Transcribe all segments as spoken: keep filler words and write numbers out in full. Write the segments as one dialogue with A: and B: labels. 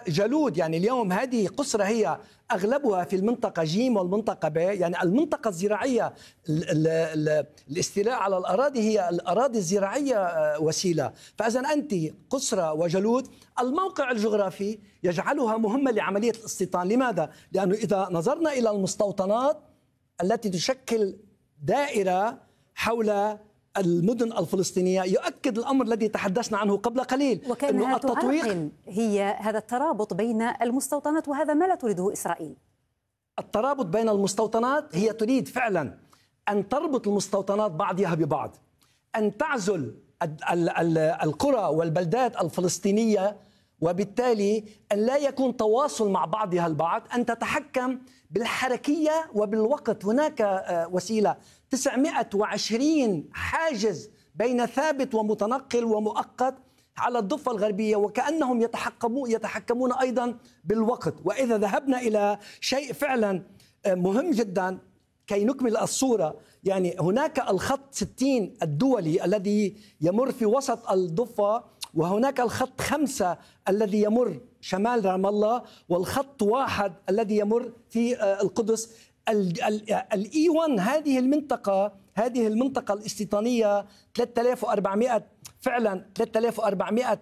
A: وجالود. يعني اليوم هذه قسرة هي أغلبها في المنطقة جيم والمنطقة ب، يعني المنطقة الزراعية ال ال ال الاستيلاء على الأراضي هي الأراضي الزراعية وسيلة. فإذا أنت قسرة وجالود الموقع الجغرافي يجعلها مهمة لعملية الاستيطان. لماذا؟ لأنه إذا نظرنا إلى المستوطنات التي تشكل دائرة حول المدن الفلسطينية يؤكد الأمر الذي تحدثنا عنه قبل قليل،
B: وكأنها تعاقل هي هذا الترابط بين المستوطنات، وهذا ما لا تريده إسرائيل.
A: الترابط بين المستوطنات هي تريد فعلا أن تربط المستوطنات بعضها ببعض، أن تعزل القرى والبلدات الفلسطينية، وبالتالي أن لا يكون تواصل مع بعضها البعض، أن تتحكم بالحركية وبالوقت. هناك وسيلة تسعمائة وعشرين حاجز بين ثابت ومتنقل ومؤقت على الضفة الغربية، وكأنهم يتحكمون يتحكمون أيضا بالوقت. وإذا ذهبنا إلى شيء فعلا مهم جدا كي نكمل الصورة، يعني هناك الخط ستين الدولي الذي يمر في وسط الضفة، وهناك الخط خمسة الذي يمر شمال رام الله، والخط واحد الذي يمر في القدس. الإي واحد هذه المنطقة هذه المنطقة الاستيطانية ثلاثة آلاف وأربعمائة فعلا ثلاثة آلاف وأربعمائة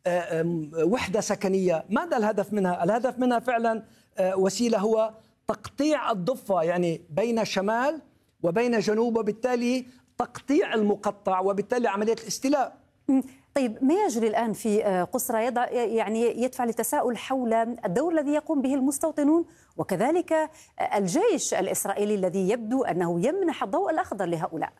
A: وحدة سكنية. ماذا الهدف منها؟ الهدف منها فعلا وسيلة هو تقطيع الضفة، يعني بين شمال وبين جنوب، وبالتالي تقطيع المقطع وبالتالي عملية الاستيلاء.
B: طيب ما يجري الآن في قسرة يضع يعني يدفع للتساؤل حول الدور الذي يقوم به المستوطنون، وكذلك الجيش الإسرائيلي الذي يبدو أنه يمنح الضوء الأخضر لهؤلاء.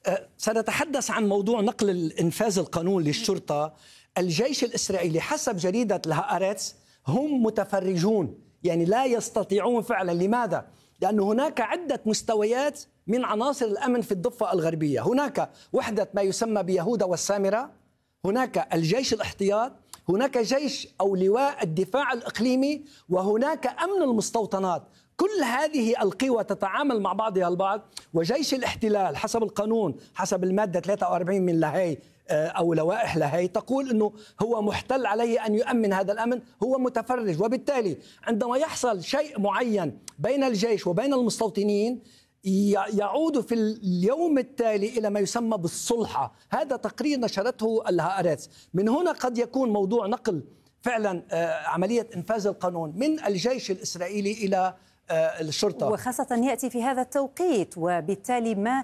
A: سنتحدث عن موضوع نقل الإنفاذ القانون للشرطة. الجيش الإسرائيلي حسب جريدة الهآرتس هم متفرجون، يعني لا يستطيعون فعلا. لماذا؟ لأن هناك عدة مستويات من عناصر الأمن في الضفة الغربية. هناك وحدة ما يسمى بيهوذا والسامرة، هناك الجيش الاحتياط، هناك جيش أو لواء الدفاع الإقليمي، وهناك أمن المستوطنات. كل هذه القوى تتعامل مع بعضها البعض. وجيش الاحتلال حسب القانون، حسب المادة ثلاثة وأربعين من لاهاي أو لوائح لاهاي، تقول أنه هو محتل عليه أن يؤمن هذا الأمن، هو متفرج. وبالتالي عندما يحصل شيء معين بين الجيش وبين المستوطنين يعود في اليوم التالي إلى ما يسمى بالصلحة. هذا تقرير نشرته الهآرتس. من هنا قد يكون موضوع نقل فعلا عملية إنفاذ القانون من الجيش الإسرائيلي إلى الشرطة،
B: وخاصة يأتي في هذا التوقيت، وبالتالي ما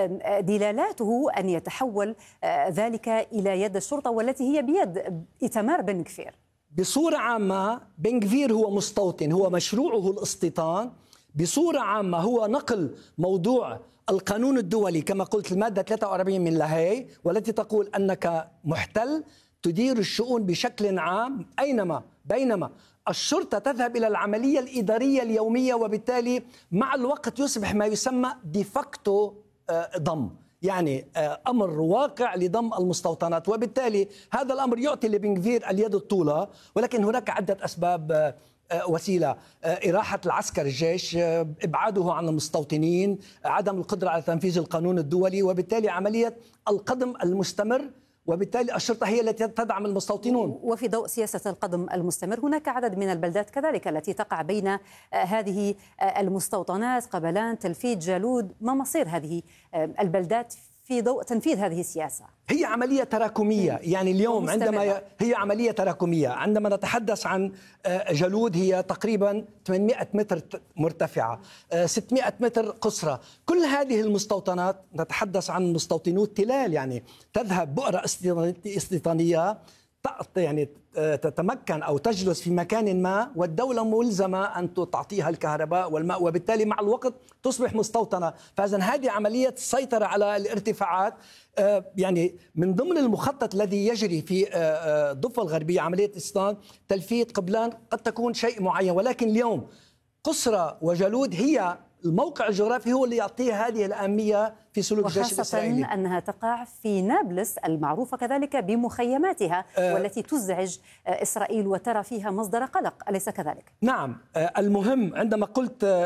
B: دلالاته أن يتحول ذلك إلى يد الشرطة والتي هي بيد إيتمار بن غفير.
A: بصورة عامة بن غفير هو مستوطن، هو مشروعه الاستيطان. بصورة عامة هو نقل موضوع القانون الدولي كما قلت المادة ثلاثة وأربعين من لاهاي، والتي تقول أنك محتل تدير الشؤون بشكل عام أينما، بينما الشرطة تذهب إلى العملية الإدارية اليومية، وبالتالي مع الوقت يصبح ما يسمى ديفاكتو ضم، يعني أمر واقع لضم المستوطنات. وبالتالي هذا الأمر يعطي لبن غفير اليد الطولة، ولكن هناك عدة أسباب وسيلة: إراحة العسكر الجيش، إبعاده عن المستوطنين، عدم القدرة على تنفيذ القانون الدولي، وبالتالي عملية القدم المستمر، وبالتالي الشرطة هي التي تدعم المستوطنون.
B: وفي ضوء سياسة القدم المستمر هناك عدد من البلدات كذلك التي تقع بين هذه المستوطنات، قبلان، تلفيت، جالود. ما مصير هذه البلدات في ضوء تنفيذ هذه السياسة؟
A: هي عملية تراكمية. يعني اليوم عندما هي عملية تراكمية، عندما نتحدث عن جالود هي تقريبا ثمانمائة متر مرتفعة، ستمائة متر قصرى. كل هذه المستوطنات نتحدث عن مستوطنو التلال، يعني تذهب بؤرة استيطانية يعني تتمكن أو تجلس في مكان ما، والدولة ملزمة أن تعطيها الكهرباء والماء، وبالتالي مع الوقت تصبح مستوطنة. فإذا هذه عملية السيطرة على الارتفاعات. يعني من ضمن المخطط الذي يجري في الضفة الغربية عملية استيطان، تلفيت، قبلان، قد تكون شيء معين، ولكن اليوم قسرة وجالود هي الموقع الجغرافي هو اللي يعطيه هذه الأهمية في سلوك الجيش الإسرائيلي،
B: وخاصة أنها تقع في نابلس المعروفة كذلك بمخيماتها أه والتي تزعج إسرائيل وترى فيها مصدر قلق، أليس كذلك؟
A: نعم. أه المهم عندما قلت أه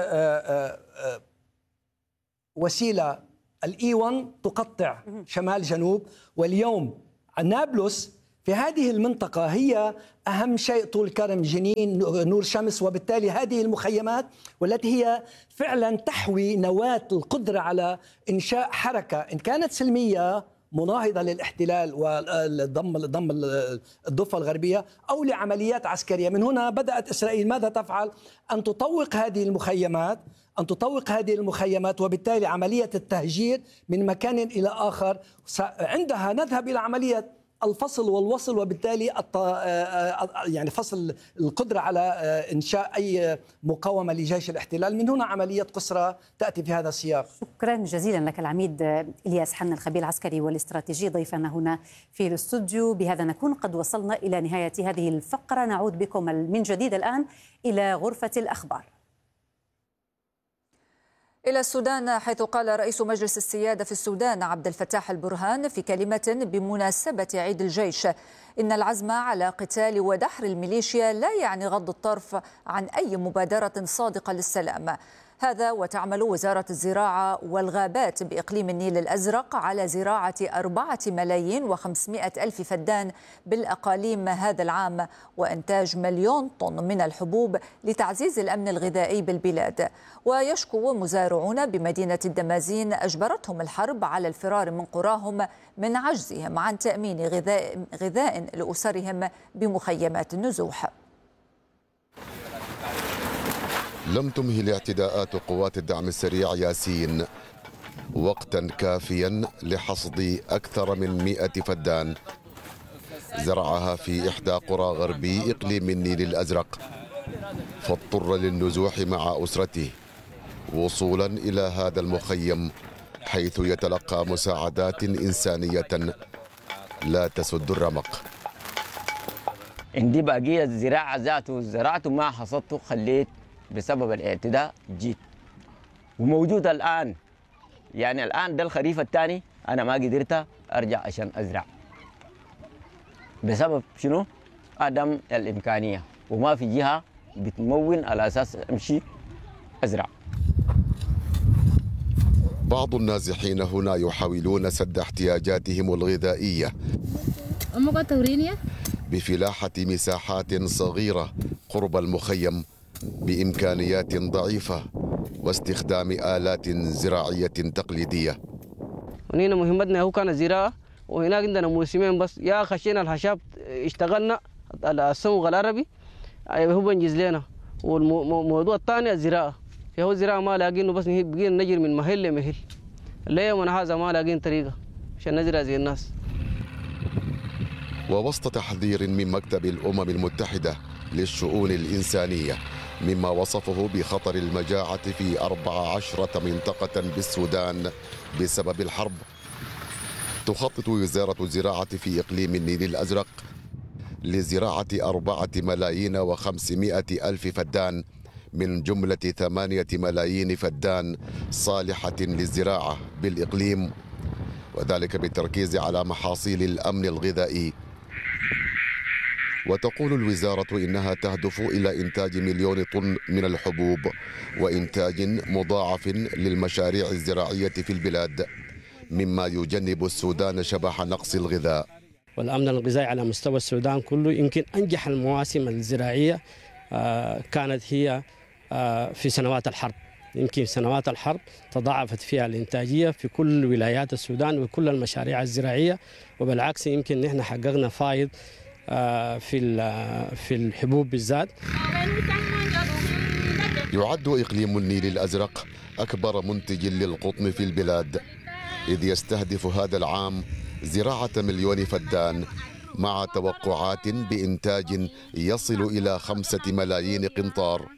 A: أه وسيلة الإي واحد تقطع شمال جنوب، واليوم نابلس في هذه المنطقة هي أهم شيء طول كرم، جنين، نور شمس، وبالتالي هذه المخيمات والتي هي فعلا تحوي نواة القدرة على إنشاء حركة إن كانت سلمية مناهضة للاحتلال وضم ضم الضفة الغربية أو لعمليات عسكرية. من هنا بدأت إسرائيل ماذا تفعل؟ أن تطوق هذه المخيمات أن تطوق هذه المخيمات وبالتالي عملية التهجير من مكان إلى آخر. عندها نذهب إلى عملية الفصل والوصل، وبالتالي يعني فصل القدرة على إنشاء أي مقاومة لجيش الاحتلال. من هنا عملية قسرى تأتي في هذا السياق.
B: شكرا جزيلا لك العميد إلياس حنا، الخبير العسكري والاستراتيجي، ضيفنا هنا في الاستوديو. بهذا نكون قد وصلنا إلى نهاية هذه الفقرة. نعود بكم من جديد الآن إلى غرفة الأخبار.
C: إلى السودان، حيث قال رئيس مجلس السيادة في السودان عبد الفتاح البرهان في كلمة بمناسبة عيد الجيش إن العزم على قتال ودحر الميليشيا لا يعني غض الطرف عن أي مبادرة صادقة للسلام. هذا وتعمل وزارة الزراعة والغابات بإقليم النيل الأزرق على زراعة أربعة ملايين وخمسمائة ألف فدان بالأقاليم هذا العام، وإنتاج مليون طن من الحبوب لتعزيز الأمن الغذائي بالبلاد. ويشكو مزارعون بمدينة الدمازين أجبرتهم الحرب على الفرار من قراهم من عجزهم عن تأمين غذاء, غذاء لأسرهم بمخيمات النزوح.
D: لم تمهل اعتداءات قوات الدعم السريع ياسين وقتا كافيا لحصد أكثر من مئة فدان زرعها في إحدى قرى غربي إقليم النيل الأزرق، فاضطر للنزوح مع أسرته وصولا إلى هذا المخيم حيث يتلقى مساعدات إنسانية لا تسد الرمق.
E: عندي بقية الزراعة ذاته زرعته ما حصدته، خليت بسبب الاعتداء جيت وموجود الآن. يعني الآن ده الخريف الثاني أنا ما قدرت أرجع عشان أزرع بسبب شنو؟ عدم الإمكانية، وما في جهة بتمون على أساس أمشي أزرع.
D: بعض النازحين هنا يحاولون سد احتياجاتهم الغذائية بفلاحة مساحات صغيرة قرب المخيم بإمكانيات ضعيفة واستخدام آلات زراعية تقليدية.
F: ونحن مهمتنا هو كان الزراعة، وهناك عندنا موسمين بس، يا خشينا الحشاب اشتغلنا الصوغ العربي هو بنجز لنا، والموضوع الثاني الزراعة. فهو الزراعة ما لاقينه، بس بقينا نجر من محل لمحل. اليوم هذا ما لاقين طريقة عشان نزرع زي الناس.
D: ووسط تحذير من مكتب الأمم المتحدة للشؤون الإنسانية مما وصفه بخطر المجاعة في أربع عشرة منطقة بالسودان بسبب الحرب، تخطط وزارة الزراعة في إقليم النيل الأزرق لزراعة أربعة ملايين وخمسمائة ألف فدان من جملة ثمانية ملايين فدان صالحة للزراعة بالإقليم، وذلك بالتركيز على محاصيل الأمن الغذائي. وتقول الوزارة إنها تهدف إلى إنتاج مليون طن من الحبوب وإنتاج مضاعف للمشاريع الزراعية في البلاد، مما يجنب السودان شبح نقص الغذاء.
F: والأمن الغذائي على مستوى السودان كله، يمكن أنجح المواسم الزراعية كانت هي في سنوات الحرب. يمكن سنوات الحرب تضاعفت فيها الإنتاجية في كل ولايات السودان وكل المشاريع الزراعية، وبالعكس يمكن نحن حققنا فائض في في الحبوب بالذات.
D: يعد إقليم النيل الأزرق أكبر منتج للقطن في البلاد، إذ يستهدف هذا العام زراعة مليون فدان مع توقعات بإنتاج يصل إلى خمسة ملايين قنطار.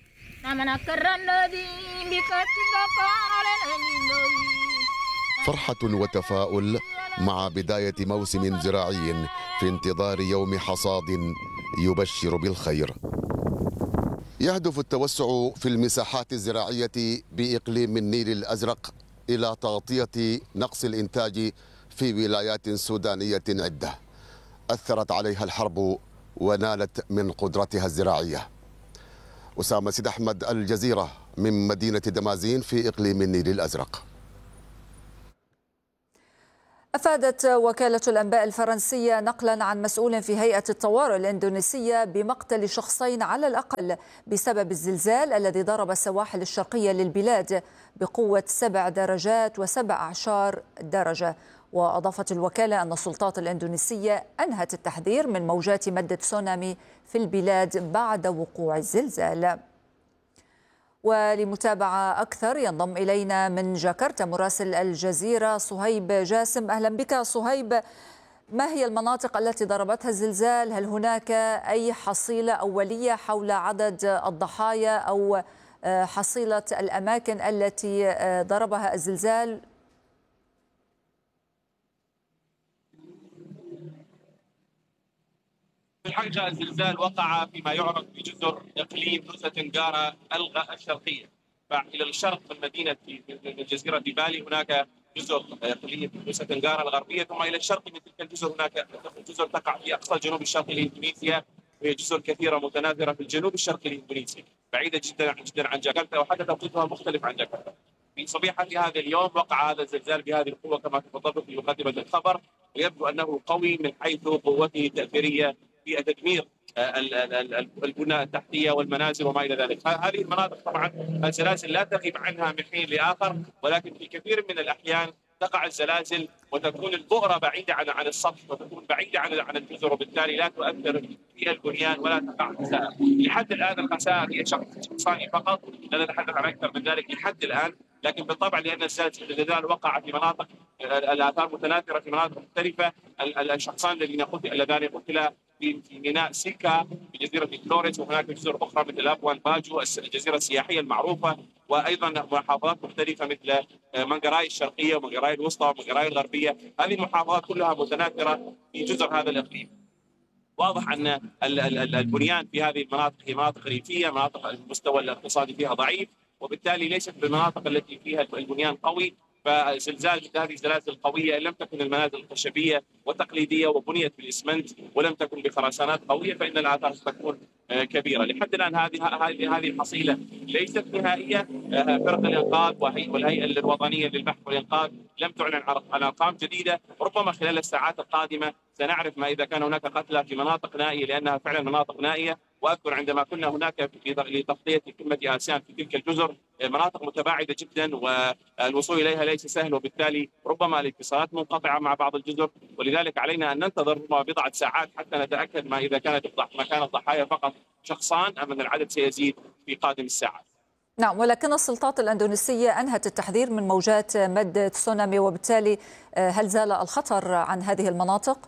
D: فرحة وتفاؤل مع بداية موسم زراعي في انتظار يوم حصاد يبشر بالخير. يهدف التوسع في المساحات الزراعية بإقليم النيل الأزرق إلى تغطية نقص الإنتاج في ولايات سودانية عدة أثرت عليها الحرب ونالت من قدرتها الزراعية. أسامة سيد أحمد، الجزيرة، من مدينة دمازين في إقليم النيل الأزرق.
C: أفادت وكالة الأنباء الفرنسية نقلا عن مسؤول في هيئة الطوارئ الإندونيسية بمقتل شخصين على الأقل بسبب الزلزال الذي ضرب السواحل الشرقية للبلاد بقوة سبع درجات وسبع أعشار درجة. وأضافت الوكالة أن السلطات الإندونيسية أنهت التحذير من موجات مد تسونامي في البلاد بعد وقوع الزلزال. ولمتابعة أكثر ينضم إلينا من جاكرتا مراسل الجزيرة صهيب جاسم. أهلا بك صهيب، ما هي المناطق التي ضربتها الزلزال؟ هل هناك أي حصيلة أولية حول عدد الضحايا أو حصيلة الأماكن التي ضربها الزلزال؟
G: في الحقيقة الزلزال وقع فيما يعرف بجزر إقليم نوسا تنغارا الشرقية، فإلى الشرق من مدينة من جزيرة بالي هناك جزر إقليم نوسا تنغارا الغربية، ثم إلى الشرق من تلك الجزر هناك جزر تقع في أقصى الجنوب الشرقي لإندونيسيا، وهي جزر كثيرة متناثرة في الجنوب الشرقي لإندونيسيا، بعيدة جدا جدا عن جاكرتا، وحتى توقيتها مختلف عن جاكرتا. في صبيحة هذا اليوم وقع هذا الزلزال بهذه القوة كما تفضلت في مقدمة الخبر، ويبدو أنه قوي من حيث قوته التأثيرية في تدمير البنى التحتية والمنازل وما إلى ذلك. هذه المناطق طبعا الزلازل لا تغيب عنها من حين لآخر، ولكن في كثير من الأحيان تقع الزلازل وتكون البؤرة بعيدة عن عن السطح وتكون بعيدة عن عن الجزر، وبالتالي لا تؤثر في البنيان ولا تقع خسائر. لحد الآن الخسائر هي شخصاني فقط، لا نتحدث عن أكثر من ذلك لحد الآن، لكن بالطبع لأن الزلزال وقع في مناطق الآثار متناثرة في مناطق مختلفة. الشخصان الذين قتل اللذان قتلا في ميناء سيكا في جزيرة فلوريس، وهناك جزر أخرى مثل لابوان باجو الجزيرة السياحية المعروفة، وأيضا محافظات مختلفة مثل منقراي الشرقية ومنقراي الوسطى ومنقراي الغربية. هذه المحافظات كلها متناثرة في جزر هذا الإقليم. واضح أن البنيان في هذه المناطق هي مناطق ريفية، مناطق المستوى الاقتصادي فيها ضعيف، وبالتالي ليست بالمناطق التي فيها البنيان قوي. فزلزال مثل هذه الزلازل القويه لم تكن المنازل الخشبيه وتقليديه وبنيت بالاسمنت ولم تكن بخرسانات قويه، فان الاثار ستكون كبيره. لحد الان هذه هذه هذه الحصيله ليست نهائيه. فرق الانقاذ والهيئه الوطنيه للبحث والانقاذ لم تعلن عن ارقام جديده، ربما خلال الساعات القادمه سنعرف ما اذا كان هناك قتلى في مناطق نائيه، لانها فعلا مناطق نائيه. واذكر عندما كنا هناك لتغطيه قمه اسيان في تلك الجزر مناطق متباعده جدا والوصول اليها ليس سهل، وبالتالي ربما الاتصالات منقطعه مع بعض الجزر، ولذلك علينا ان ننتظر بضعه ساعات حتى نتاكد ما اذا كانت ما كان الضحايا فقط شخصان ام ان العدد سيزيد في قادم الساعات.
C: نعم، ولكن السلطات الأندونيسية أنهت التحذير من موجات مد تسونامي، وبالتالي هل زال الخطر عن هذه المناطق؟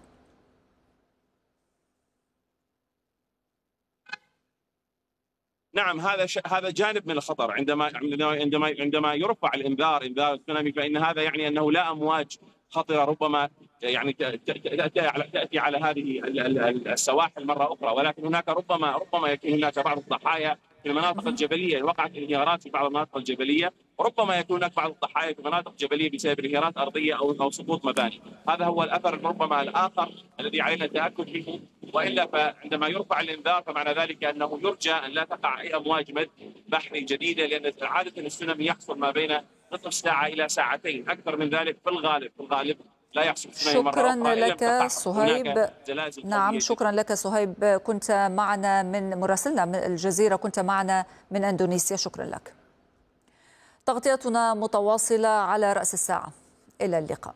G: نعم، هذا ش... هذا جانب من الخطر. عندما عندما عندما يرفع الانذار انذار التسونامي، فإن هذا يعني أنه لا أمواج خطرة ربما يعني تأتي على تأتي على هذه السواحل مرة أخرى، ولكن هناك ربما ربما يكون هناك بعض الضحايا في المناطق الجبلية، وقعت انهيارات في بعض المناطق الجبلية، وربما يكون هناك بعض الضحايا في مناطق جبلية بسبب انهيارات أرضية أو أو سقوط مباني. هذا هو الأثر ربما الآخر الذي علينا التأكد منه، وإلا فعندما يرفع الإنذار فمعنى ذلك أنه يرجى أن لا تقع أي أمواج مد بحري جديدة، لأن عادة التسونامي يحصل ما بين نصف ساعة إلى ساعتين، أكثر من ذلك في الغالب في الغالب لا يحصل.
C: شكرا لك صهيب. نعم، شكرا لك صهيب، كنت معنا من مراسلنا من الجزيرة، كنت معنا من أندونيسيا، شكرا لك. تغطيتنا متواصلة على رأس الساعة، إلى اللقاء.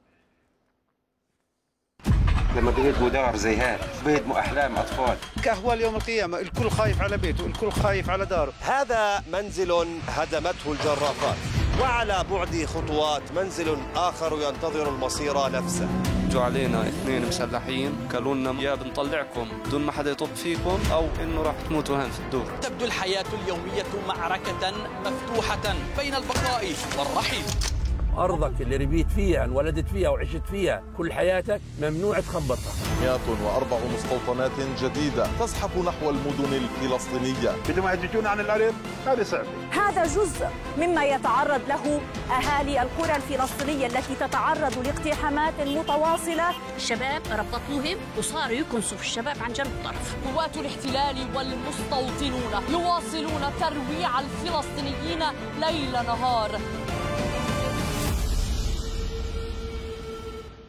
H: لما بيهدموا دار زي هذا بيهدموا أحلام أطفال.
I: كأهوال يوم القيامة، الكل خايف على بيته، الكل خايف على داره.
J: هذا منزل هدمته الجرافات، وعلى بعد خطوات منزل آخر ينتظر المصير نفسه.
K: جو علينا اثنين مسلحين قالوا لنا يا بنطلعكم بدون ما حدا يطب فيكم أو إنه راح تموتوا هان في الدور.
L: تبدو الحياة اليومية معركة مفتوحة بين البقاء والرحيل.
M: أرضك اللي ربيت فيها انولدت فيها وعشت فيها كل حياتك ممنوع تخبطها.
N: مئة وأربع مستوطنات جديدة تزحف نحو المدن الفلسطينية.
I: بدهم يحججون عن الأرض، هذا صعب.
O: هذا جزء مما يتعرض له أهالي القرى الفلسطينية التي تتعرض لاقتحامات متواصلة.
P: الشباب ربطوهم وصاروا يكنسوا في الشباب عن جنب الطرف.
Q: قوات الاحتلال والمستوطنون يواصلون ترويع الفلسطينيين ليل نهار.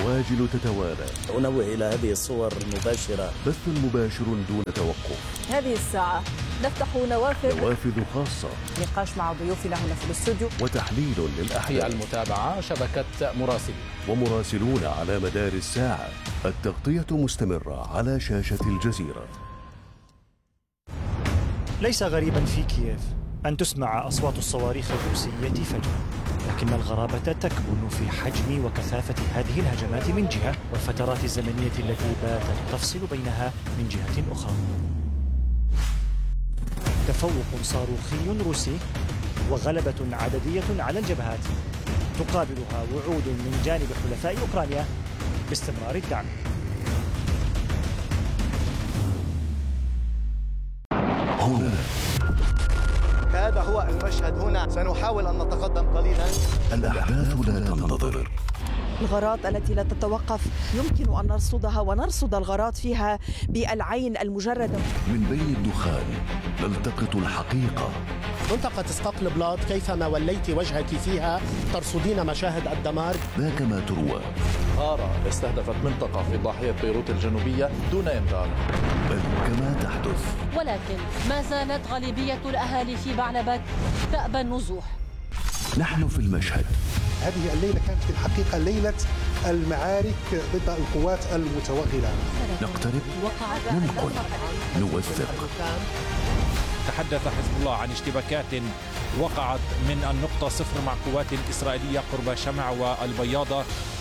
R: العواجل تتوالى.
S: أنوه إلى هذه الصور المباشرة.
R: بث مباشر دون توقف.
O: هذه الساعة نفتح نوافذ
R: نوافذ خاصة.
O: نقاش مع ضيوفنا هنا في الاستوديو.
R: وتحليل للأحداث.
T: المتابعة شبكة مراسلين.
R: ومراسلون على مدار الساعة. التغطية مستمرة على شاشة الجزيرة.
U: ليس غريبا في كييف أن تسمع أصوات الصواريخ الروسية فجأة، لكن الغرابة تكمن في حجم وكثافة هذه الهجمات من جهة، والفترات الزمنية التي باتت تفصل بينها من جهة أخرى. تفوق صاروخي روسي وغلبة عددية على الجبهات تقابلها وعود من جانب حلفاء أوكرانيا باستمرار الدعم.
R: هنا
V: هذا هو المشهد. هنا سنحاول أن نتقدم قليلا.
R: الأحداث لا تنتظر.
W: الغارات التي لا تتوقف يمكن أن نرصدها ونرصد الغارات فيها بالعين المجردة.
R: من بين الدخان نلتقط الحقيقة.
X: منطقة اسقاق بلاد كيفما وليت وجهك فيها ترصدين مشاهد الدمار.
R: لا كما تروى.
N: غارة استهدفت منطقة في ضاحية بيروت الجنوبية دون إنذار،
R: بل كما تحدث.
Q: ولكن ما زالت غالبية الأهالي في بعلبك تأبى النزوح.
R: نحن في المشهد.
Y: هذه الليلة كانت في الحقيقة ليلة المعارك ضد القوات المتوغلة.
R: نقترب، ننقل، نوثق.
Z: تحدث حزب الله عن اشتباكات وقعت من النقطة صفر مع قوات إسرائيلية قرب شمع والبياضة.